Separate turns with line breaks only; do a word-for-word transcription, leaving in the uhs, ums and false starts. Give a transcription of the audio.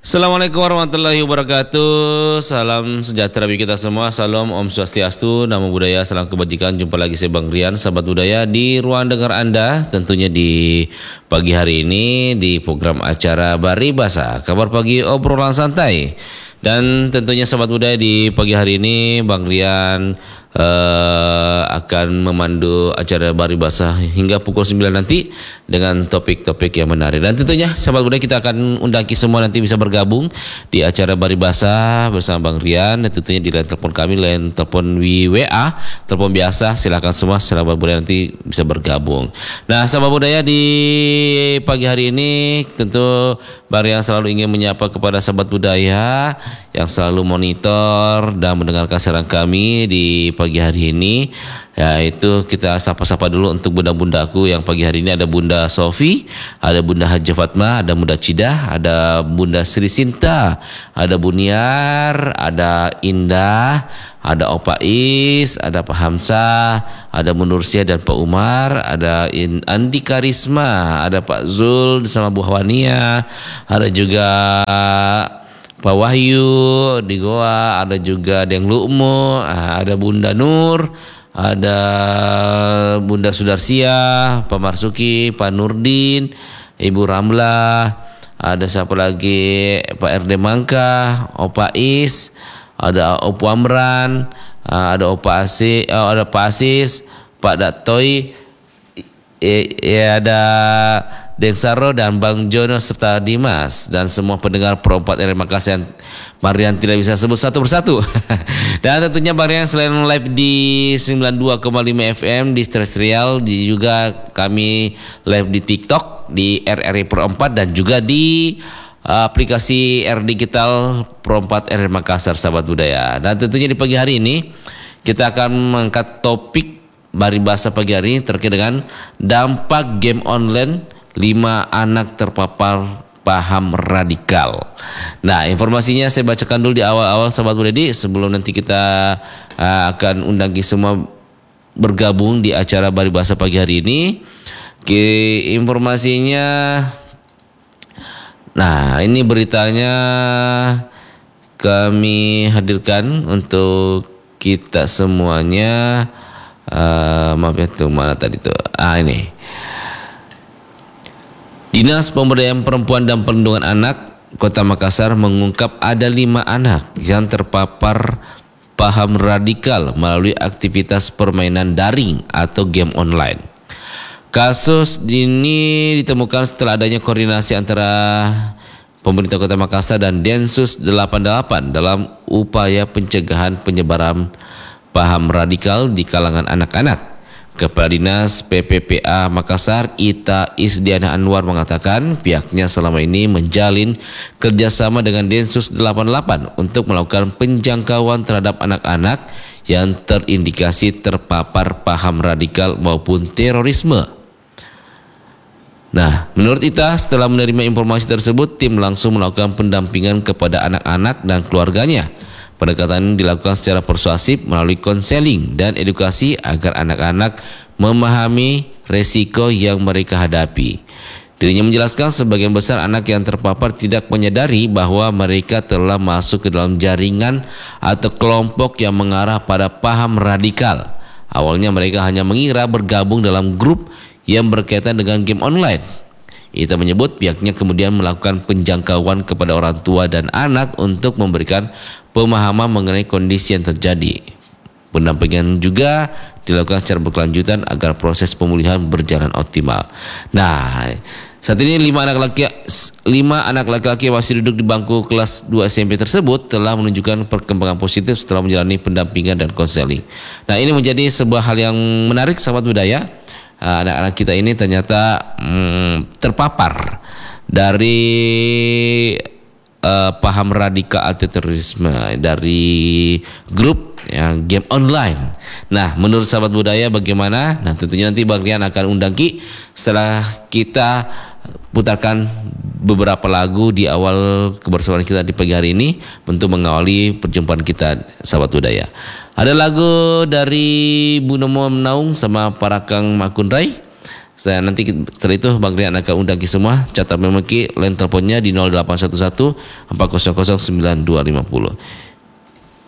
Assalamualaikum warahmatullahi wabarakatuh. Salam sejahtera bagi kita semua. Salam Om Swastiastu, Namo Buddhaya, salam kebajikan. Jumpa lagi saya Bang Rian, sahabat budaya di ruang dengar Anda. Tentunya di pagi hari ini di program acara Baribasa, kabar pagi obrolan santai. Dan tentunya sahabat budaya di pagi hari ini Bang Rian uh, akan memandu acara Baribasa hingga pukul sembilan nanti dengan topik-topik yang menarik. Dan tentunya sahabat budaya kita akan undang semua nanti bisa bergabung di acara Baribasa bersama Bang Rian. Dan tentunya di line telepon kami, line telepon W A, telepon biasa. Silakan semua sahabat budaya nanti bisa bergabung. Nah sahabat budaya di pagi hari ini tentu Bang Rian selalu ingin menyapa kepada sahabat budaya yang selalu monitor dan mendengarkan siaran kami di pagi hari ini. Yaitu kita sapa-sapa dulu untuk bunda-bundaku yang pagi hari ini ada Bunda Sofi, ada Bunda Haja Fatma, ada Bunda Cidah, ada Bunda Sri Sinta, ada Buniar, ada Indah, ada Opa Is, ada Pak Hamzah, ada Munursia dan Pak Umar, ada Andi Karisma, ada Pak Zul sama Bu Hawania, ada juga Pak Wahyu di Goa, ada juga Deng Lukmo, ada Bunda Nur, ada Bunda Sudarsia, Pak Marsuki, Pak Nurdin, Ibu Ramlah, ada siapa lagi, Pak R D Mangka, Opa Is, ada Opo Amran, ada Opa Asis, ada Pak Asis, Pak Datoy, ya ada Deng Saro dan Bang Jono serta Dimas dan semua pendengar Pro empat R Makassar yang Bang Rian tidak bisa sebut satu persatu. Dan tentunya Bang Rian selain live di sembilan puluh dua koma lima F M di Terrestrial, di juga kami live di TikTok di R R I Pro empat dan juga di aplikasi R Digital Pro empat R Makassar sahabat budaya. Dan tentunya di pagi hari ini kita akan mengangkat topik Baribasa pagi hari ini terkait dengan dampak game online, lima anak terpapar paham radikal. Nah informasinya saya bacakan dulu di awal-awal sahabat budaya sebelum nanti kita uh, akan undang semua bergabung di acara Baribasa pagi hari ini. Oke, informasinya, nah ini beritanya kami hadirkan untuk kita semuanya. Uh, maaf ya tuh mana tadi tuh ah ini Dinas Pemberdayaan Perempuan dan Perlindungan Anak Kota Makassar mengungkap ada lima anak yang terpapar paham radikal melalui aktivitas permainan daring atau game online. Kasus ini ditemukan setelah adanya koordinasi antara pemerintah Kota Makassar dan Densus delapan puluh delapan dalam upaya pencegahan penyebaran paham radikal di kalangan anak-anak. Kepala Dinas P P P A Makassar Ita Isdiana Anwar mengatakan pihaknya selama ini menjalin kerjasama dengan Densus delapan puluh delapan untuk melakukan penjangkauan terhadap anak-anak yang terindikasi terpapar paham radikal maupun terorisme. Nah, menurut Ita, setelah menerima informasi tersebut, tim langsung melakukan pendampingan kepada anak-anak dan keluarganya. Pendekatan dilakukan secara persuasif melalui konseling dan edukasi agar anak-anak memahami resiko yang mereka hadapi. Dirinya menjelaskan sebagian besar anak yang terpapar tidak menyadari bahwa mereka telah masuk ke dalam jaringan atau kelompok yang mengarah pada paham radikal. Awalnya mereka hanya mengira bergabung dalam grup yang berkaitan dengan game online. Ita menyebut pihaknya kemudian melakukan penjangkauan kepada orang tua dan anak untuk memberikan pemahaman mengenai kondisi yang terjadi. Pendampingan juga dilakukan secara berkelanjutan agar proses pemulihan berjalan optimal. Nah, saat ini lima anak laki lima anak laki-laki yang masih duduk di bangku kelas dua S M P tersebut telah menunjukkan perkembangan positif setelah menjalani pendampingan dan konseling. Nah, ini menjadi sebuah hal yang menarik sahabat budaya. Anak-anak kita ini ternyata hmm, terpapar dari uh, paham radikal atau terorisme dari grup yang game online. Nah, menurut sahabat budaya bagaimana? Nah, tentunya nanti Bang Rian akan undang Ki setelah kita putarkan beberapa lagu di awal kebersamaan kita di pagi hari ini untuk mengawali perjumpaan kita sahabat budaya. Ada lagu dari Bu Nomo Menaung sama Parakang Makun Rai. Saya nanti setelah itu Bang Rian akan undang kita semua. Catat memang line teleponnya di nol delapan satu satu empat nol nol sembilan dua lima nol.